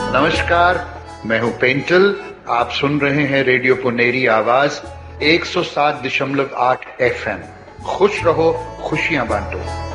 नमस्कार, मैं हूं पेंटल। आप सुन रहे हैं रेडियो पुनेरी आवाज 107.8 FM। खुश रहो, खुशियां बांटो।